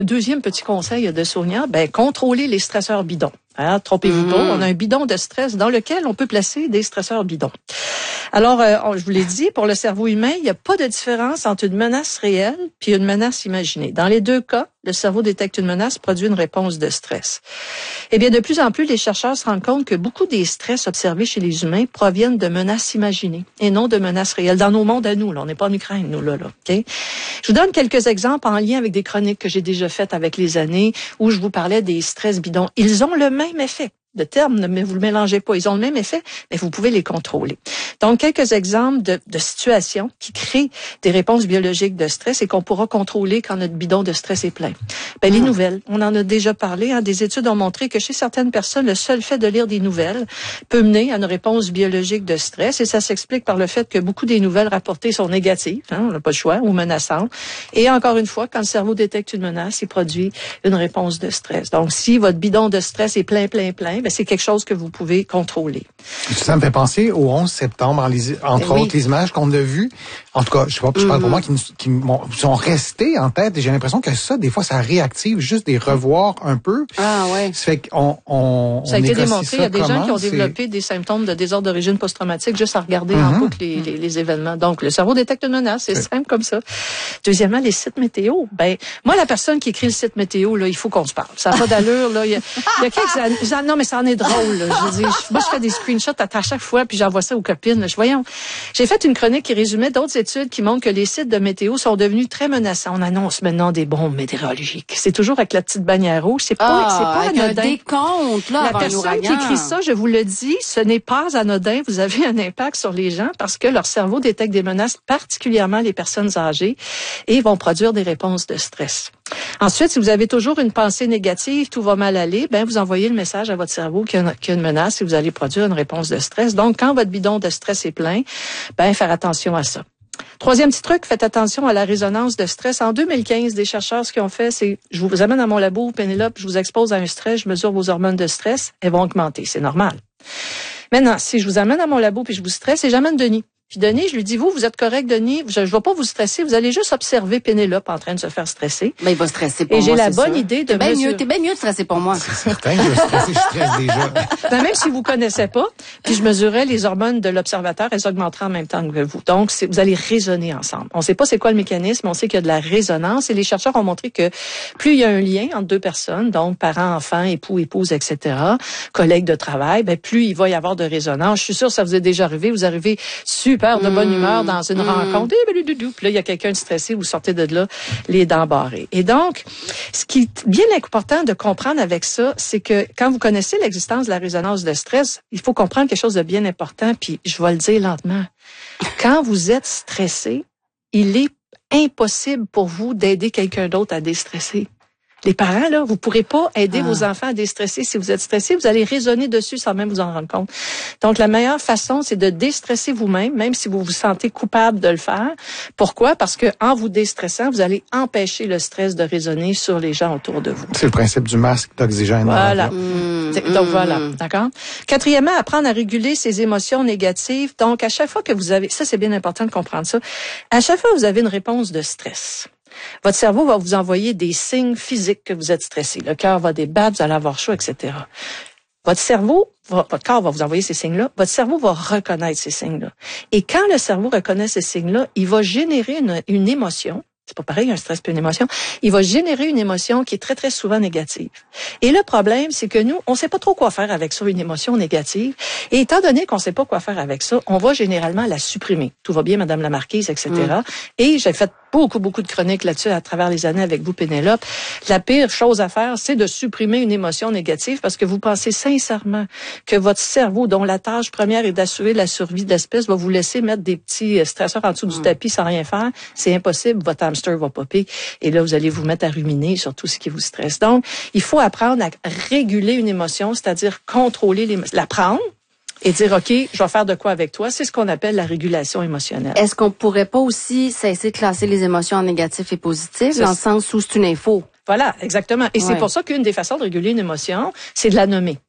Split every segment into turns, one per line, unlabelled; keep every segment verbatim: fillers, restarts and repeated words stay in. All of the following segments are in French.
Deuxième petit conseil de Sonia, ben contrôler les stresseurs bidons. Hein, trompez-vous mmh. pas, on a un bidon de stress dans lequel on peut placer des stresseurs bidons. Alors, euh, je vous l'ai dit, pour le cerveau humain, il n'y a pas de différence entre une menace réelle puis une menace imaginée. Dans les deux cas, le cerveau détecte une menace, produit une réponse de stress. Eh bien, de plus en plus, les chercheurs se rendent compte que beaucoup des stress observés chez les humains proviennent de menaces imaginées et non de menaces réelles. Dans nos mondes à nous, là, on n'est pas en Ukraine, nous, là, là. Okay? Je vous donne quelques exemples en lien avec des chroniques que j'ai déjà faites avec les années où je vous parlais des stress bidons. Ils ont le même effet. De termes, mais vous le mélangez pas. Ils ont le même effet, mais vous pouvez les contrôler. Donc, quelques exemples de, de situations qui créent des réponses biologiques de stress et qu'on pourra contrôler quand notre bidon de stress est plein. Ben, les mmh. nouvelles, on en a déjà parlé. Hein, des études ont montré que chez certaines personnes, le seul fait de lire des nouvelles peut mener à une réponse biologique de stress. Et ça s'explique par le fait que beaucoup des nouvelles rapportées sont négatives, hein, on n'a pas le choix, ou menaçantes. Et encore une fois, quand le cerveau détecte une menace, il produit une réponse de stress. Donc, si votre bidon de stress est plein, plein, plein, ben c'est quelque chose que vous pouvez contrôler.
Ça me fait penser au onze septembre, entre
ben
autres,
oui.
les images qu'on a vues. En tout cas, je sais pas, je parle mm-hmm. pour moi, qui, qui sont restées en tête. Et j'ai l'impression que ça, des fois, ça réactive juste des revoirs un peu.
Ah ouais.
Ça fait qu'on on,
ça a
on
été démontré. Il y a des
comment,
gens qui ont
c'est...
développé des symptômes de désordre d'origine post-traumatique juste à regarder mm-hmm. en boucle les, les, les événements. Donc, le cerveau détecte une menace. C'est, c'est simple comme ça. Deuxièmement, les sites météo. Ben, moi, la personne qui écrit le site météo, là, il faut qu'on se parle. Ça n'a pas d'allure, là. Il y a, il y a quelques années. Non, mais ça en est drôle, là. Je veux dire, moi, je fais des screenshots à chaque fois, puis j'envoie ça aux copines. Je, voyons, j'ai fait une chronique qui résumait d'autres études qui montrent que les sites de météo sont devenus très menaçants. On annonce maintenant des bombes météorologiques. C'est toujours avec la petite bannière rouge. C'est pas,
ah,
c'est pas
avec
anodin.
Un décompte, là,
la personne qui écrit ça, je vous le dis, ce n'est pas anodin. Vous avez un impact sur les gens parce que leur cerveau détecte des menaces, particulièrement les personnes âgées, et vont produire des réponses de stress. Ensuite, si vous avez toujours une pensée négative, tout va mal aller, ben vous envoyez le message à votre cerveau qu'il y a une, qu'il y a une menace et vous allez produire une réponse de stress. Donc, quand votre bidon de stress est plein, ben faire attention à ça. Troisième petit truc, faites attention à la résonance de stress. En deux mille quinze, des chercheurs, ce qu'ils ont fait, c'est, je vous amène à mon labo, Pénélope, je vous expose à un stress, je mesure vos hormones de stress, elles vont augmenter. C'est normal. Maintenant, si je vous amène à mon labo puis je vous stresse, et j'amène Denis. Puis Denis, je lui dis, vous, vous êtes correct, Denis, je ne vais pas vous stresser, vous allez juste observer Pénélope en train de se faire stresser.
Ben, il va stresser pour
et
moi,
j'ai la
c'est
bonne
sûr.
idée de
T'es bien
mesure...
mieux, t'es bien mieux de stresser pour moi.
C'est certain que je stresse, je stresse déjà.
Ben, même si vous connaissez pas, puis je mesurais les hormones de l'observateur, elles augmenteraient en même temps que vous. Donc, c'est, vous allez raisonner ensemble. On sait pas c'est quoi le mécanisme, on sait qu'il y a de la résonance et les chercheurs ont montré que plus il y a un lien entre deux personnes, donc parents, enfants, époux, épouses, et cetera, collègues de travail, ben plus il va y avoir de résonance. Je suis sûre que ça vous est déjà arrivé, vous arrivez super de bonne humeur dans une mmh. rencontre, puis là, il y a quelqu'un de stressé, vous sortez de là, les dents barrées. Et donc, ce qui est bien important de comprendre avec ça, c'est que quand vous connaissez l'existence de la résonance de stress, il faut comprendre quelque chose de bien important, puis je vais le dire lentement. Quand vous êtes stressé, il est impossible pour vous d'aider quelqu'un d'autre à déstresser. Les parents, là, vous pourrez pas aider ah. vos enfants à déstresser. Si vous êtes stressé, vous allez raisonner dessus sans même vous en rendre compte. Donc, la meilleure façon, c'est de déstresser vous-même, même si vous vous sentez coupable de le faire. Pourquoi? Parce que en vous déstressant, vous allez empêcher le stress de résonner sur les gens autour de vous.
C'est le principe du masque d'oxygène.
Voilà. Mmh. Donc, mmh. voilà. D'accord? Quatrièmement, apprendre à réguler ses émotions négatives. Donc, à chaque fois que vous avez, ça, c'est bien important de comprendre ça. À chaque fois que vous avez une réponse de stress, votre cerveau va vous envoyer des signes physiques que vous êtes stressé. Le cœur va débattre, vous allez avoir chaud, et cetera. Votre cerveau, va, votre corps va vous envoyer ces signes-là. Votre cerveau va reconnaître ces signes-là. Et quand le cerveau reconnaît ces signes-là, il va générer une, une émotion. C'est pas pareil, un stress puis une émotion. Il va générer une émotion qui est très, très souvent négative. Et le problème, c'est que nous, on sait pas trop quoi faire avec ça, une émotion négative. Et étant donné qu'on sait pas quoi faire avec ça, on va généralement la supprimer. Tout va bien, Madame la Marquise, et cetera. Mm. Et j'ai fait beaucoup, beaucoup de chroniques là-dessus à travers les années avec vous, Pénélope. La pire chose à faire, c'est de supprimer une émotion négative parce que vous pensez sincèrement que votre cerveau, dont la tâche première est d'assurer la survie de l'espèce, va vous laisser mettre des petits stresseurs en dessous mm. du tapis sans rien faire. C'est impossible. Votre hamster va popper et là, vous allez vous mettre à ruminer sur tout ce qui vous stresse. Donc, il faut apprendre à réguler une émotion, c'est-à-dire contrôler les, la prendre et dire, OK, je vais faire de quoi avec toi. C'est ce qu'on appelle la régulation émotionnelle.
Est-ce qu'on pourrait pas aussi cesser de classer les émotions en négatif et positif, dans le sens où c'est une info?
Voilà, exactement. Et ouais. c'est pour ça qu'une des façons de réguler une émotion, c'est de la nommer.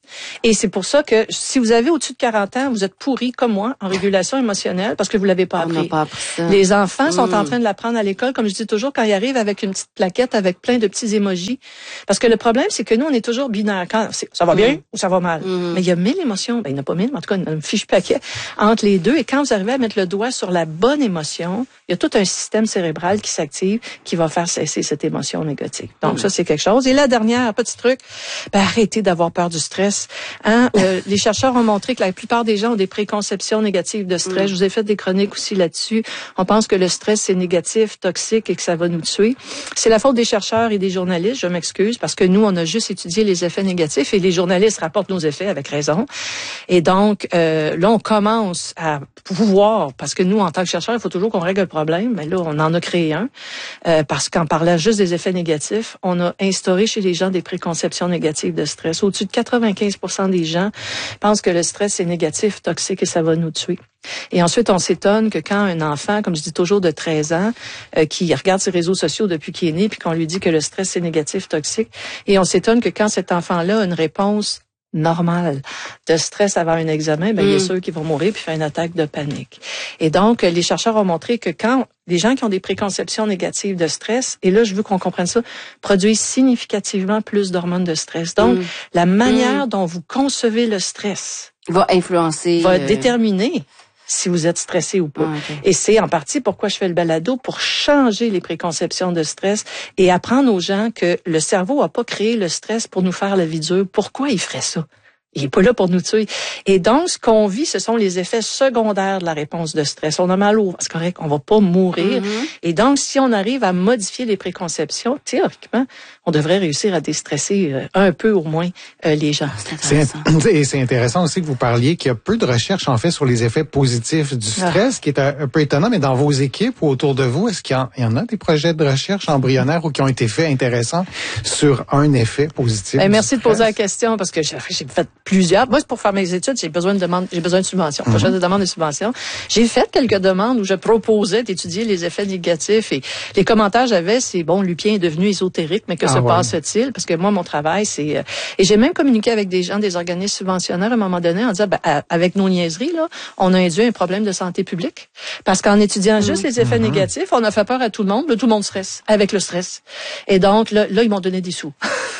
Et c'est pour ça que si vous avez au-dessus de quarante ans, vous êtes pourri comme moi en régulation émotionnelle parce que vous l'avez pas appris.
On n'a pas appris ça.
Les enfants
mmh.
sont en train de l'apprendre à l'école, comme je dis toujours, quand ils arrivent avec une petite plaquette avec plein de petits émojis. Parce que le problème, c'est que nous, on est toujours binaire. Quand ça va bien mmh. ou ça va mal. Mmh. Mais il y a mille émotions. Ben, il n'y en a pas mille, mais en tout cas, il y a un fichu paquet entre les deux. Et quand vous arrivez à mettre le doigt sur la bonne émotion, il y a tout un système cérébral qui s'active qui va faire cesser cette émotion négative. Donc, mmh. ça, c'est quelque chose. Et la dernière, petit truc, ben, arrêtez d'avoir peur du stress. Hein? Euh, les chercheurs ont montré que la plupart des gens ont des préconceptions négatives de stress. Mm. Je vous ai fait des chroniques aussi là-dessus. On pense que le stress, c'est négatif, toxique et que ça va nous tuer. C'est la faute des chercheurs et des journalistes, je m'excuse, parce que nous, on a juste étudié les effets négatifs et les journalistes rapportent nos effets avec raison. Et donc, euh, là, on commence à pouvoir, parce que nous, en tant que chercheurs, il faut toujours qu'on règle le problème. Mais là, on en a créé un, euh, parce qu'en parlant juste des effets négatifs, on a instauré chez les gens des préconceptions négatives de stress. Au-dessus de quatre-vingt-quinze pour cent des gens pensent que le stress c'est négatif, toxique et ça va nous tuer. Et ensuite, on s'étonne que quand un enfant, comme je dis toujours de treize ans, euh, qui regarde ses réseaux sociaux depuis qu'il est né, puis qu'on lui dit que le stress c'est négatif, toxique, et on s'étonne que quand cet enfant-là a une réponse normale de stress avant un examen, ben, mm. il y a ceux qui vont mourir puis faire une attaque de panique. Et donc, les chercheurs ont montré que quand les gens qui ont des préconceptions négatives de stress, et là, je veux qu'on comprenne ça, produisent significativement plus d'hormones de stress. Donc, mm. la manière mm. dont vous concevez le stress
va influencer,
va
euh...
déterminer si vous êtes stressé ou pas. Ah, okay. Et c'est en partie pourquoi je fais le balado, pour changer les préconceptions de stress et apprendre aux gens que le cerveau a pas créé le stress pour nous faire la vie dure. Pourquoi il ferait ça? Il est pas là pour nous tuer. Et donc, ce qu'on vit, ce sont les effets secondaires de la réponse de stress. On a mal au... C'est correct, on va pas mourir. Mm-hmm. Et donc, si on arrive à modifier les préconceptions, théoriquement, on devrait réussir à déstresser euh, un peu au moins euh, les gens.
C'est intéressant. Et c'est intéressant aussi que vous parliez qu'il y a peu de recherches, en fait, sur les effets positifs du stress, ah. qui est un, un peu étonnant. Mais dans vos équipes ou autour de vous, est-ce qu'il y, en, il y en a des projets de recherche embryonnaires ou qui ont été faits intéressants sur un effet positif? Ben,
merci de poser la question parce que j'ai, j'ai fait plusieurs. Moi, pour faire mes études, j'ai besoin de demande, j'ai besoin de subventions. Mm-hmm. J'ai de demande de subventions. J'ai fait quelques demandes où je proposais d'étudier les effets négatifs et les commentaires j'avais, c'est bon, Lupien est devenu ésotérique, mais que ah, se ouais. passe-t-il? Parce que moi, mon travail, c'est, euh, et j'ai même communiqué avec des gens, des organismes subventionnaires à un moment donné en disant, ben, avec nos niaiseries, là, on a induit un problème de santé publique. Parce qu'en étudiant mm-hmm. juste les effets mm-hmm. négatifs, on a fait peur à tout le monde, là, tout le monde stresse, avec le stress. Et donc, là, là ils m'ont donné des sous.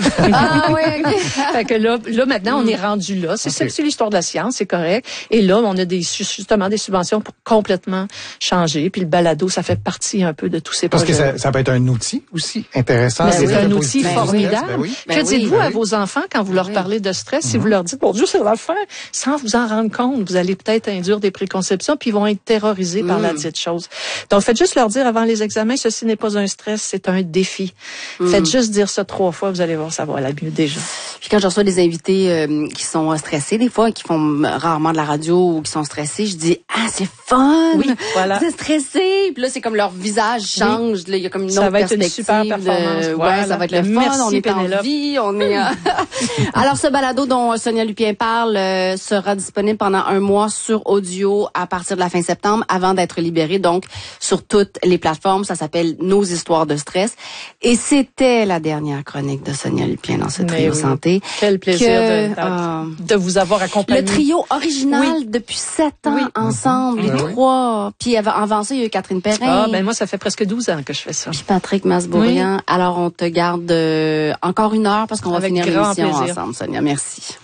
ah, oui, okay.
Fait que là, là, maintenant, on est rendu là. C'est okay. ça, c'est l'histoire de la science, c'est correct. Et là, on a des, justement des subventions pour complètement changer. Puis le balado, ça fait partie un peu de tous ces
Parce
projets.
Parce que ça, ça peut être un outil aussi intéressant.
Ben, c'est un outil ben, formidable. Ben, oui.
Ben,
que dites-vous
oui,
à
oui.
vos enfants quand vous leur oui. parlez de stress? Mm-hmm. Si vous leur dites, bon Dieu, ça va le faire, sans vous en rendre compte, vous allez peut-être induire des préconceptions, puis ils vont être terrorisés mm. par la dite chose. Donc, faites juste leur dire avant les examens, ceci n'est pas un stress, c'est un défi. Mm. Faites juste dire ça trois fois, vous allez voir, ça va aller mieux déjà.
Puis quand je reçois des invités euh, qui sont stressés, des fois, qui font rarement de la radio ou qui sont stressés, je dis, ah, c'est fun!
Oui, voilà.
Vous êtes stressés! Puis là, c'est comme leur visage change. Oui. Là, il y a comme une
ça
autre
va être
perspective.
Une super performance.
De...
Voilà.
Ouais, ça va être le fun.
Merci,
on est
Pénélope.
en vie. On est. Alors, ce balado dont Sonia Lupien parle euh, sera disponible pendant un mois sur audio à partir de la fin septembre, avant d'être libéré. Donc, sur toutes les plateformes, ça s'appelle Nos histoires de stress. Et c'était la dernière chronique de Sonia Lupien dans ce trio
oui.
santé.
Quel plaisir
que,
de,
euh,
de vous avoir accompagné.
Le trio original
oui.
depuis sept ans
oui.
ensemble,
oui.
les trois. Puis avant, avant ça, il y a eu Catherine Perrin.
Ah, ben moi, ça fait presque douze ans que je fais ça.
Puis Patrick Masbourian. Oui. Alors, on te garde euh, encore une heure parce qu'on va
Avec
finir l'émission
plaisir.
ensemble, Sonia. Merci.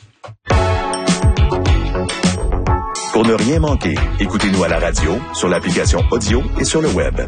Pour ne rien manquer, écoutez-nous à la radio, sur l'application audio et sur le web.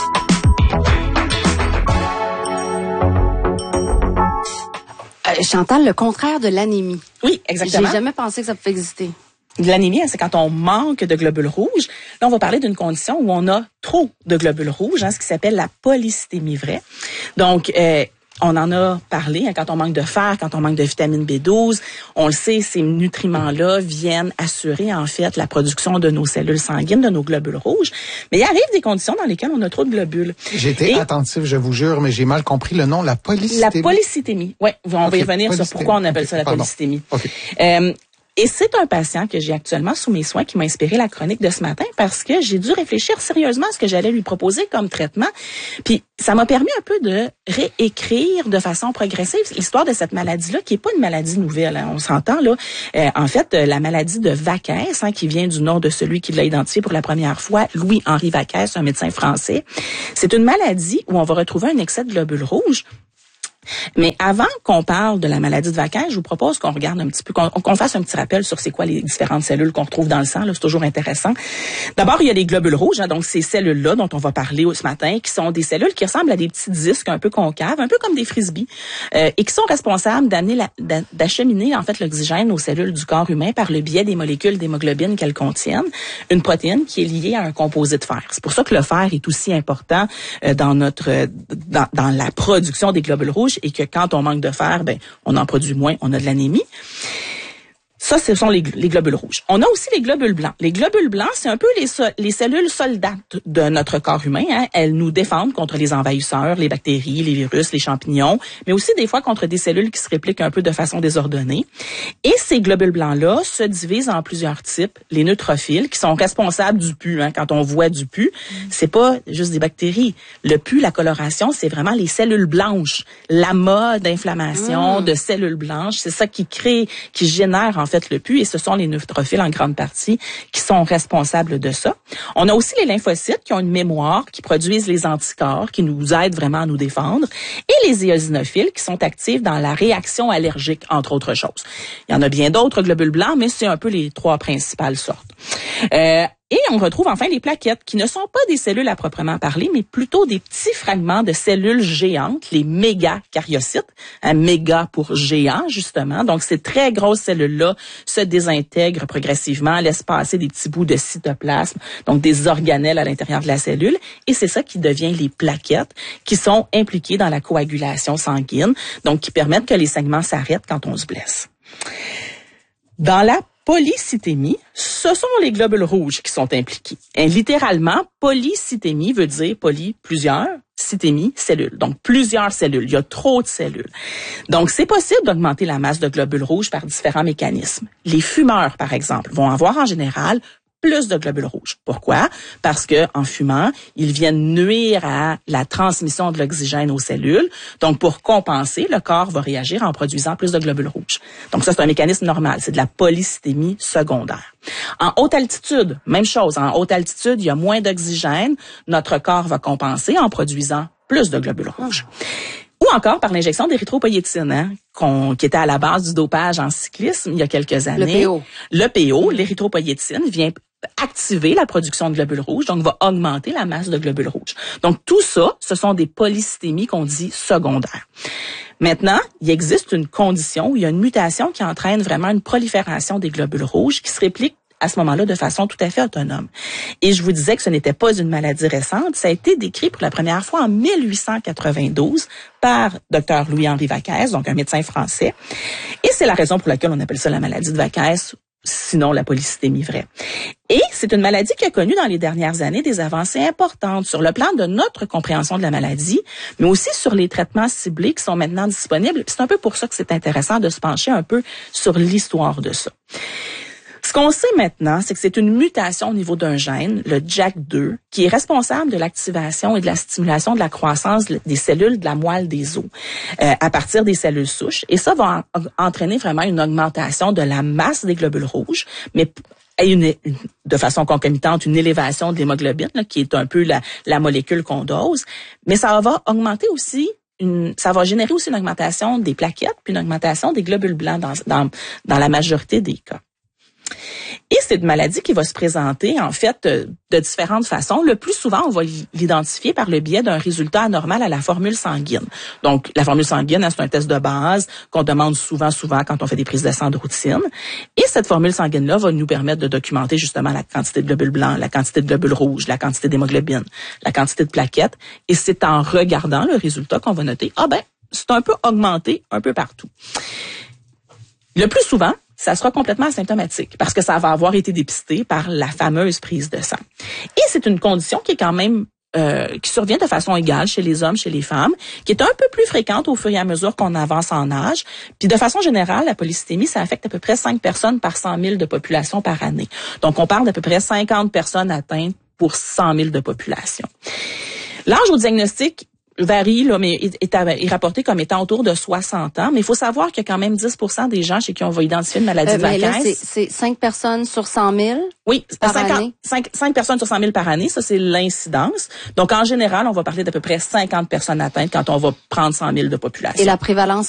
Euh, Chantal, le contraire de l'anémie.
Oui, exactement.
J'ai jamais pensé que ça pouvait exister.
L'anémie, c'est quand on manque de globules rouges. Là, on va parler d'une condition où on a trop de globules rouges, hein, ce qui s'appelle la polycythémie vraie. Donc, euh, on en a parlé, hein, quand on manque de fer, quand on manque de vitamine B douze, on le sait, ces nutriments-là viennent assurer en fait la production de nos cellules sanguines, de nos globules rouges. Mais il arrive des conditions dans lesquelles on a trop de globules.
J'ai été Et, attentif, je vous jure, mais j'ai mal compris le nom, la polycythémie.
La polycythémie, oui, on okay, va y revenir sur pourquoi on appelle okay, ça la
pardon.
polycythémie.
Okay.
Euh, Et c'est un patient que j'ai actuellement sous mes soins qui m'a inspiré la chronique de ce matin parce que j'ai dû réfléchir sérieusement à ce que j'allais lui proposer comme traitement. Puis ça m'a permis un peu de réécrire de façon progressive l'histoire de cette maladie-là, qui est pas une maladie nouvelle, hein, on s'entend là. Euh, en fait, la maladie de Vaquès, hein, qui vient du nom de celui qui l'a identifié pour la première fois, Louis-Henri Vaquès, un médecin français. C'est une maladie où on va retrouver un excès de globules rouges. Mais avant qu'on parle de la maladie de Vaquès, je vous propose qu'on regarde un petit peu, qu'on, qu'on fasse un petit rappel sur c'est quoi les différentes cellules qu'on retrouve dans le sang. Là, c'est toujours intéressant. D'abord, il y a les globules rouges, hein, donc ces cellules-là dont on va parler ce matin, qui sont des cellules qui ressemblent à des petits disques un peu concaves, un peu comme des frisbees, euh, et qui sont responsables d'amener la, d'acheminer en fait l'oxygène aux cellules du corps humain par le biais des molécules d'hémoglobine qu'elles contiennent, une protéine qui est liée à un composé de fer. C'est pour ça que le fer est aussi important euh, dans notre euh, dans, dans la production des globules rouges. Et que quand on manque de fer, ben on en produit moins, on a de l'anémie. Ça, ce sont les, les globules rouges. On a aussi les globules blancs. Les globules blancs, c'est un peu les, les cellules soldates de notre corps humain. Hein. Elles nous défendent contre les envahisseurs, les bactéries, les virus, les champignons, mais aussi des fois contre des cellules qui se répliquent un peu de façon désordonnée. Et ces globules blancs-là se divisent en plusieurs types. Les neutrophiles, qui sont responsables du pus. Hein. Quand on voit du pus, c'est pas juste des bactéries. Le pus, la coloration, c'est vraiment les cellules blanches. L'amas d'inflammation, mmh. de cellules blanches, c'est ça qui crée, qui génère en fait le pus, et ce sont les neutrophiles en grande partie qui sont responsables de ça. On a aussi les lymphocytes qui ont une mémoire, qui produisent les anticorps, qui nous aident vraiment à nous défendre, et les éosinophiles qui sont actifs dans la réaction allergique, entre autres choses. Il y en a bien d'autres globules blancs, mais c'est un peu les trois principales sortes. Euh, Et on retrouve enfin les plaquettes, qui ne sont pas des cellules à proprement parler, mais plutôt des petits fragments de cellules géantes, les mégacaryocytes, un méga pour géant, justement. Donc, ces très grosses cellules-là se désintègrent progressivement, laissent passer des petits bouts de cytoplasme, donc des organelles à l'intérieur de la cellule, et c'est ça qui devient les plaquettes, qui sont impliquées dans la coagulation sanguine, donc qui permettent que les saignements s'arrêtent quand on se blesse. Dans la polycythémie, ce sont les globules rouges qui sont impliqués. Et littéralement, polycythémie veut dire poly, plusieurs, cythémie, cellules. Donc, plusieurs cellules. Il y a trop de cellules. Donc, c'est possible d'augmenter la masse de globules rouges par différents mécanismes. Les fumeurs, par exemple, vont avoir en général plus de globules rouges. Pourquoi? Parce que en fumant, ils viennent nuire à la transmission de l'oxygène aux cellules. Donc, pour compenser, le corps va réagir en produisant plus de globules rouges. Donc, ça, c'est un mécanisme normal. C'est de la polycythémie secondaire. En haute altitude, même chose. En haute altitude, il y a moins d'oxygène. Notre corps va compenser en produisant plus de globules rouges. Ou encore par l'injection d'érythropoïétine, hein, qu'on, qui était à la base du dopage en cyclisme il y a quelques années.
Le P O.
Le P O, l'érythropoïétine, vient activer la production de globules rouges, donc va augmenter la masse de globules rouges. Donc tout ça, ce sont des polycythémies qu'on dit secondaires. Maintenant, il existe une condition où il y a une mutation qui entraîne vraiment une prolifération des globules rouges qui se réplique à ce moment-là de façon tout à fait autonome. Et je vous disais que ce n'était pas une maladie récente, ça a été décrit pour la première fois en mille huit cent quatre-vingt-douze par docteur Louis-Henri Vaquès, donc un médecin français. Et c'est la raison pour laquelle on appelle ça la maladie de Vaquès, sinon la polycythémie vraie. Et c'est une maladie qui a connu dans les dernières années des avancées importantes sur le plan de notre compréhension de la maladie, mais aussi sur les traitements ciblés qui sont maintenant disponibles. C'est un peu pour ça que c'est intéressant de se pencher un peu sur l'histoire de ça. Ce qu'on sait maintenant, c'est que c'est une mutation au niveau d'un gène, le J A K deux, qui est responsable de l'activation et de la stimulation de la croissance des cellules de la moelle des os euh, à partir des cellules souches. Et ça va en, entraîner vraiment une augmentation de la masse des globules rouges, mais une, de façon concomitante, une élévation de l'hémoglobine, là, qui est un peu la, la molécule qu'on dose. Mais ça va augmenter aussi Une, ça va générer aussi une augmentation des plaquettes puis une augmentation des globules blancs dans, dans, dans la majorité des cas. Et c'est une maladie qui va se présenter, en fait, de différentes façons. Le plus souvent, on va l'identifier par le biais d'un résultat anormal à la formule sanguine. Donc, la formule sanguine, c'est un test de base qu'on demande souvent, souvent quand on fait des prises de sang de routine. Et cette formule sanguine-là va nous permettre de documenter justement la quantité de globules blancs, la quantité de globules rouges, la quantité d'hémoglobine, la quantité de plaquettes. Et c'est en regardant le résultat qu'on va noter, ah ben, c'est un peu augmenté un peu partout. Le plus souvent, ça sera complètement asymptomatique parce que ça va avoir été dépisté par la fameuse prise de sang. Et c'est une condition qui est quand même euh, qui survient de façon égale chez les hommes, chez les femmes, qui est un peu plus fréquente au fur et à mesure qu'on avance en âge. Puis de façon générale, la polycythémie, ça affecte à peu près cinq personnes par cent mille de population par année. Donc, on parle d'à peu près cinquante personnes atteintes pour cent mille de population. L'âge au diagnostic varie, là, mais est, est, est rapporté comme étant autour de soixante ans. Mais il faut savoir qu'il y a quand même dix pour cent des gens chez qui on va identifier une maladie
euh,
de la
là,
caisse.
C'est, c'est cinq personnes sur cent mille?
Oui,
par
cinquante,
année?
cinq, cinq personnes sur cent mille par année, ça c'est l'incidence. Donc en général, on va parler d'à peu près cinquante personnes atteintes quand on va prendre cent mille de population.
Et la prévalence